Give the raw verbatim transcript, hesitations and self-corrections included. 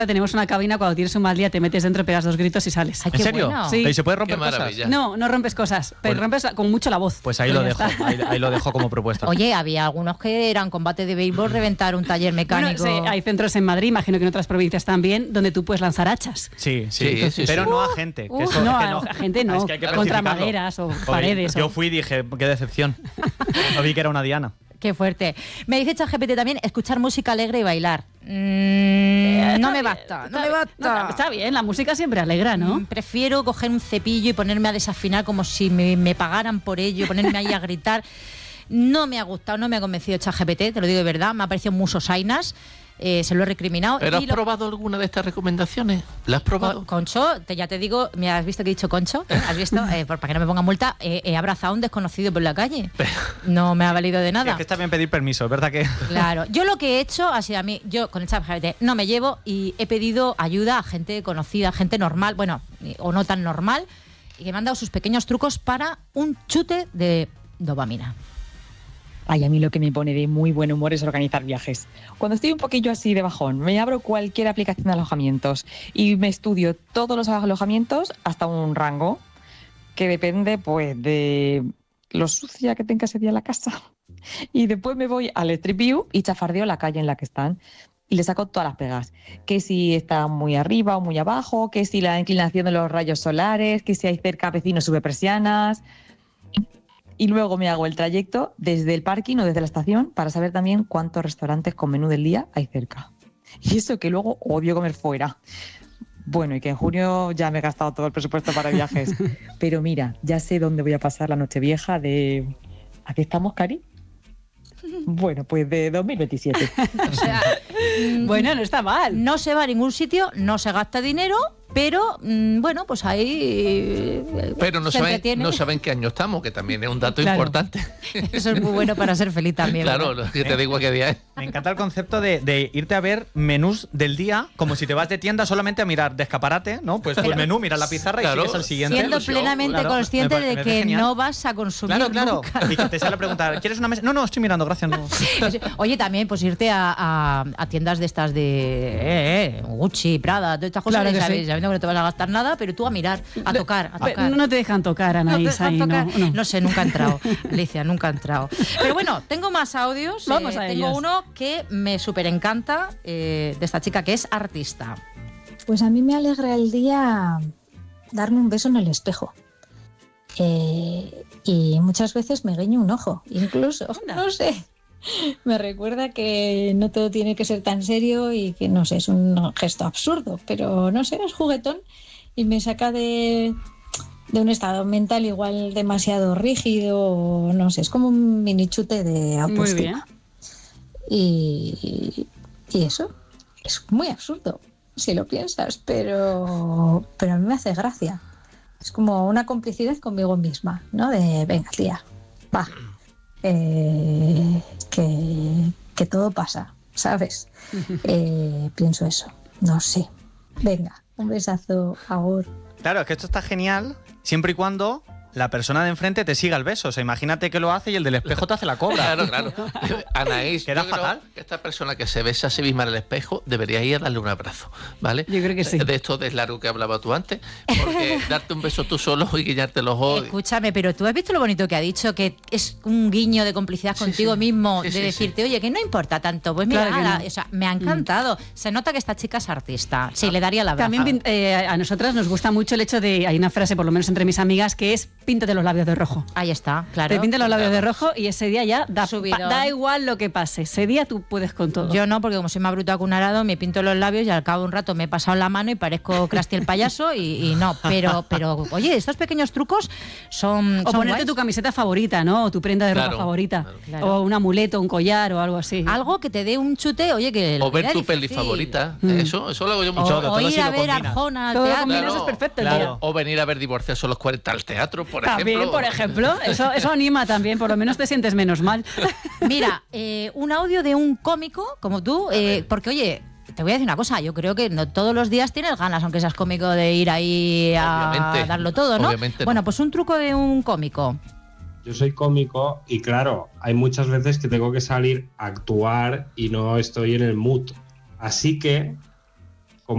Tenemos una cabina, cuando tienes un mal día te metes dentro, pegas dos gritos y sales. Ay, ¿En serio? bueno. Sí. ¿Y se puede romper cosas? No, no rompes cosas, pero Pues- rompes la- con mucho la voz. Pues ahí Pero lo ya dejo, está. ahí, ahí lo dejo como propuesta. Oye, había algunos que eran combate de béisbol, reventar un taller Bueno, mecánico. sí, hay centros en Madrid, imagino que en otras provincias también, donde tú puedes lanzar hachas. Sí, sí, Sí, sí, pero sí. no a gente. Que Uh, eso, no, es que a la gente no, Es que hay que contra especificarlo. maderas o Oye, paredes. Yo o- fui y dije, qué decepción. No vi que era una diana. Qué fuerte. Me dice ChatGPT también escuchar música alegre y bailar. Mm, no me basta, no me basta. No, está bien, la música siempre alegra, ¿no? Mm, Prefiero coger un cepillo y ponerme a desafinar como si me, me pagaran por ello, ponerme ahí a gritar. No me ha gustado, no me ha convencido ChatGPT, te lo digo de verdad, me ha parecido muy sosainas, eh, se lo he recriminado. ¿Pero has y lo- probado alguna de estas recomendaciones? ¿La has probado? Con- Concho, te, ya te digo, ¿me has visto que he dicho Concho? ¿Eh? ¿Has visto? Eh, por- para que no me ponga multa, eh, he abrazado a un desconocido por la calle. No me ha valido de Sí, nada. es que está bien pedir permiso, es verdad que... Claro, yo lo que he hecho ha sido a mí, yo con el ChatGPT no me llevo y he pedido ayuda a gente conocida, gente normal, bueno, o no tan normal, y que me han dado sus pequeños trucos para un chute de dopamina. Ay, a mí lo que me pone de muy buen humor es organizar viajes. Cuando estoy un poquillo así de bajón, me abro cualquier aplicación de alojamientos y me estudio todos los alojamientos hasta un rango que depende pues de lo sucia que tenga ese día la casa. Y después me voy al Street View y chafardeo la calle en la que están y le saco todas las pegas. Que si está muy arriba o muy abajo, que si la inclinación de los rayos solares, que si hay cerca vecinos sube persianas. Y luego me hago el trayecto desde el parking o desde la estación para saber también cuántos restaurantes con menú del día hay cerca. Y eso que luego odio comer fuera. Bueno, y que en junio ya me he gastado todo el presupuesto para viajes. Pero mira, ya sé dónde voy a pasar la Nochevieja de... ¿Aquí estamos, Cari? Bueno, pues de dos mil veintisiete. O sea, mm, Bueno, no está mal. no se va a ningún sitio, no se gasta dinero, pero mm, bueno, pues ahí eh, Pero no se saben, entretiene. no saben qué año estamos, que también es un dato Claro. importante. Eso es muy bueno para ser feliz también. Claro, ¿verdad? lo que te digo qué día es. Me encanta el concepto de, de irte a ver menús del día, como si te vas de tienda solamente a mirar de escaparate, ¿no? Pues tu Pero- menú, miras la pizarra Claro. y sigues al siguiente. Siendo ilusión, plenamente claro. consciente Me pare- de me que parece genial. no vas a consumir Claro, claro. nunca. Y que te sale a preguntar, ¿quieres una mesa? No, no, estoy mirando, gracias. No. Pues, oye, también pues irte a, a- a tiendas de estas de eh, eh, Gucci, Prada, todas estas cosas, Claro que que sabes, sí. sabiendo que no te vas a gastar nada, pero tú a mirar, a tocar, a Pe- tocar. No te dejan tocar, No te Anaís, dejan ahí, tocar. no, no. No sé, nunca he entrado, Alicia, nunca he entrado. Pero bueno, tengo más audios. Vamos eh, a tengo ellos. uno que me súper encanta de esta chica que es artista. Pues a mí me alegra el día darme un beso en el espejo. Eh, y muchas veces me guiño un ojo, incluso, Anda. no sé. Me recuerda que no todo tiene que ser tan serio y que, no sé, es un gesto absurdo, pero no sé, es juguetón y me saca de, de un estado mental igual demasiado rígido, o no sé, es como un mini chute de Muy bien. autoestima. Y, y eso es muy absurdo, si lo piensas, pero, pero a mí me hace gracia. Es como una complicidad conmigo misma, ¿no? De, venga, tía, va, eh, que, que todo pasa, ¿sabes? Eh, pienso eso, no sé. Venga, un besazo, agur. Claro, es que esto está genial siempre y cuando la persona de enfrente te siga el beso. O sea, imagínate que lo hace y el del espejo te hace la cobra. Claro, claro. Anaís, Queda yo creo fatal. que esta persona que se besa a sí misma en el espejo debería ir a darle un abrazo, ¿vale? Yo creo que sí. De esto de largo que hablaba tú antes, porque darte un beso tú solo y guiñarte los ojos. Escúchame, pero tú has visto lo bonito que ha dicho, que es un guiño de complicidad Sí, contigo sí. mismo, Sí, de sí, decirte, oye, que no importa tanto. Pues mira, Claro que ala, no. o sea, me ha encantado. Se nota que esta chica es artista. Sí, le daría la abrazo. También pin- eh, a nosotras nos gusta mucho el hecho de, hay una frase por lo menos entre mis amigas, que es píntate los labios de rojo. Ahí está, claro. Te pintas los labios Claro. de rojo y ese día ya da, Subidón. pa- da igual lo que pase. Ese día tú puedes con todo. Yo no, porque como soy más bruta que un arado, me pinto los labios y al cabo de un rato me he pasado la mano y parezco Krusty el payaso y, y no. Pero, pero, oye, estos pequeños trucos son. o son ponerte guays. tu camiseta favorita, ¿no? O tu prenda de ropa Claro, favorita. claro. Claro. O un amuleto, un collar o algo así. Algo que te dé un chute, oye, que. la O ver vida tu es peli difícil. favorita. Mm. Eso, eso lo hago yo O, mucho. todo, o todo ir si a lo ver combinas. Arjona al Todo teatro. combinado, Claro, eso es perfecto. claro. O venir a ver Divorciados los cuarenta al teatro, por También, ejemplo. por ejemplo. Eso, eso anima también, por lo menos te sientes menos mal. Mira, eh, un audio de un cómico como tú, eh, porque oye, te voy a decir una cosa, yo creo que no todos los días tienes ganas, aunque seas cómico, de ir ahí a Obviamente, darlo todo, ¿no? obviamente no. Bueno, pues un truco de un cómico. Yo soy cómico y claro, hay muchas veces que tengo que salir a actuar y no estoy en el mood. Así que